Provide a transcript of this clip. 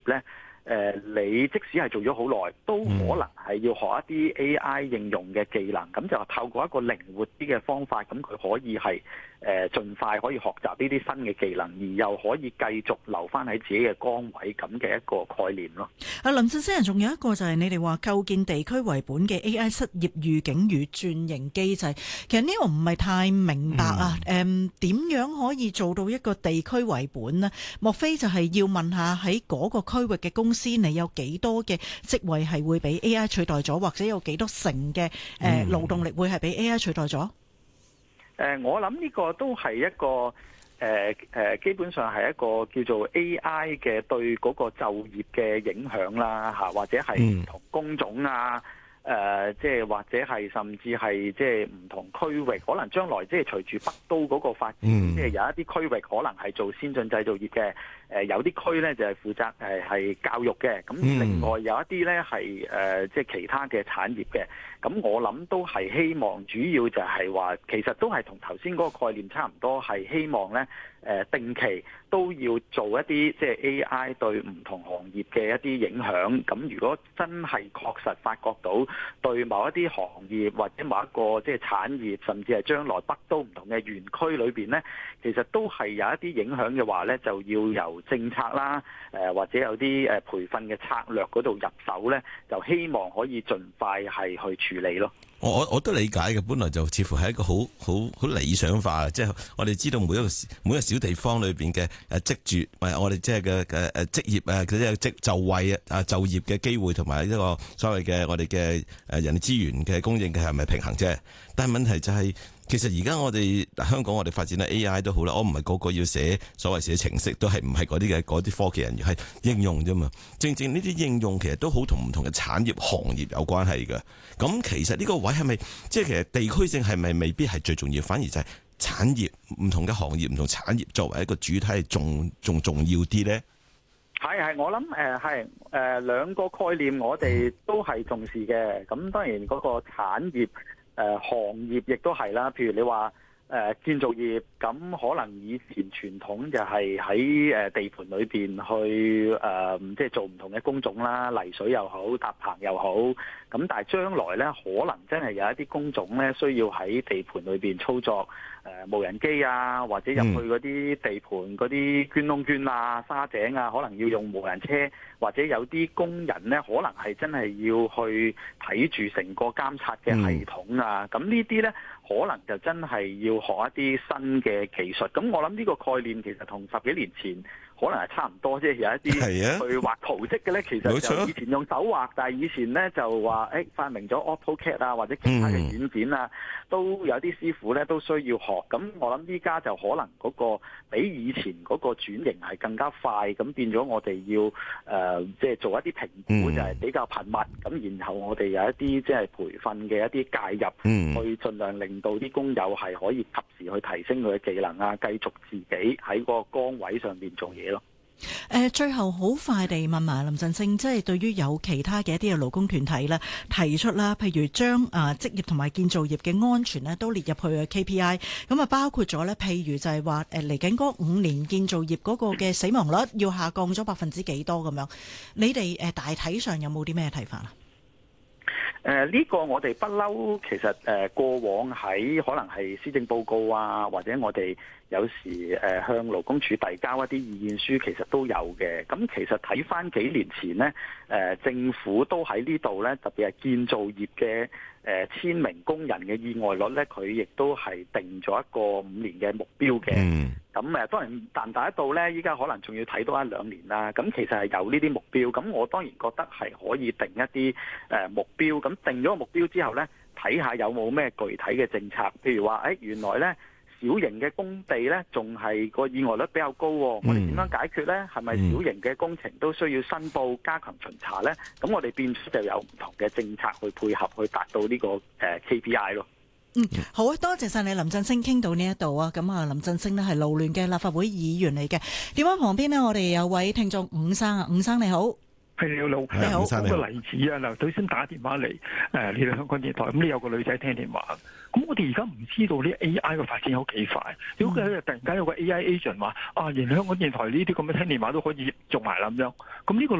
咧。你即使係做咗好耐，都可能係要學一啲 AI 應用嘅技能，咁就透過一個靈活啲嘅方法，咁佢可以係盡快可以學習呢啲新嘅技能，而又可以繼續留翻喺自己嘅崗位咁嘅一個概念咯。 林振昇，仲有一個就係你哋話構建地區為本嘅 AI 失業預警與轉型機制，其實呢個唔係太明白啊。點樣可以做到一個地區為本呢？莫非就係要問下喺嗰個區域嘅公司，你有幾多嘅職位係會俾 AI 取代咗，或者有幾多成嘅勞動力會係俾 AI 取代咗？ 我諗呢個都係一個基本上係一個叫做 AI 嘅對嗰個就業嘅影響啦，或者係唔同工種啊。即係或者係甚至係即係唔同區域，可能將來即係隨住北都嗰個發展，即係有一啲區域可能係做先進製造業嘅，有啲區咧就係負責係教育嘅，咁另外有一啲咧係即係其他嘅產業嘅。咁我諗都係希望主要就係話，其實都係同頭先嗰個概念差唔多，係希望咧定期都要做一啲即係 AI 對唔同行業嘅一啲影響。咁如果真係確實發覺到對某一啲行業或者某一個即係產業，甚至係將來北都唔同嘅園區裏邊咧，其實都係有一啲影響嘅話咧，就要由政策啦，或者有啲培訓嘅策略嗰度入手咧，就希望可以盡快係去處理咯。 我都理解嘅，本來就似乎係一個好理想化嘅，即係我哋知道每一個小地方裏邊嘅職住，我哋即係嘅職業啊，嗰啲就位啊就業嘅機會同埋一個所謂嘅我哋嘅人力資源嘅供應嘅係咪平衡啫？但係問題就係，其實而家我哋香港我哋發展咧 AI 都好啦，我唔係個個要寫所謂寫程式，都係唔係嗰啲科技人員，係應用啫嘛。正正呢啲應用其實都好同唔同嘅產業行業有關係嘅。咁其實呢個位係咪即係其實地區性係咪未必係最重要，反而就係產業唔同嘅行業唔同產業作為一個主體係仲重要啲咧？ 係，我諗係兩個概念，我哋都係重視嘅。咁當然嗰個產業行業亦都係啦。譬如你話建造業，咁可能以前傳統就係喺地盤裏邊去即係做唔同嘅工種啦，泥水又好，搭棚又好。咁但係將來咧，可能真係有一啲工種咧，需要喺地盤裏邊操作無人機啊，或者入去嗰啲地盤嗰啲捐窿捐啊、沙井啊，可能要用無人車，或者有啲工人咧，可能係真係要去睇住成個監察嘅系統啊。咁呢啲咧，可能就真係要學一啲新嘅技術。咁我諗呢個概念其實同10幾年前可能係差唔多，即係有一啲去畫圖則嘅咧，其實就以前用手畫，但係以前咧就話發明咗 AutoCAD 啊，或者其他嘅軟件啊，都有啲師傅咧都需要學。咁我諗依家就可能嗰個比以前嗰個轉型係更加快，咁變咗我哋要即係做一啲評估，就係比較頻密。咁然後我哋有一啲即係培訓嘅一啲介入，去盡量令到啲工友係可以及時去提升佢嘅技能啊，繼續自己喺個崗位上邊做嘢咯。 最後好快地問埋林振昇，即係對於有其他嘅一啲嘅勞工團體咧提出啦，譬如將職業同埋建造業嘅安全咧都列入去嘅 KPI， 咁啊包括咗咧，譬如就係話嚟緊嗰5年建造業嗰個嘅死亡率要下降咗%幾多咁樣，你哋大體上有冇啲咩睇法啊？ 呢個我哋不嬲，其實過往喺可能係施政報告啊，或者我哋有時向勞工處遞交一啲意見書，其實都有嘅。咁其實睇翻幾年前呢，政府都喺呢度呢，特別係建造業嘅1000名工人嘅意外率呢，佢亦都係定咗一個5年嘅目標嘅。咁當然達唔達得到呢？依家可能仲要睇多1-2年啦。咁其實係有呢啲目標，咁我當然覺得係可以定一啲目標。咁定咗個目標之後呢，睇下有冇咩具體嘅政策，譬如話原來呢，小型嘅工地呢，仲係個意外率比較高，我哋點樣解決呢？係咪小型嘅工程都需要申報加強巡查呢？咁我哋變咗就有唔同嘅政策去配合，去達到呢個KPI 咯。 好啊，多謝晒你林振昇，傾到呢一度啊。咁啊，林振昇呢係勞聯嘅立法會議員嚟嘅。電話旁邊呢，我哋有位聽眾伍生啊，伍生你好。 係你好，講個例子啊！嗱，頭先打電話嚟，你哋香港電台，咁你有個女仔聽電話，咁我哋而家唔知道呢 AI 嘅發展有幾快。如果佢突然間有個 AI agent 話，原來香港電台呢啲咁嘅聽電話都可以做埋啦咁樣，咁呢個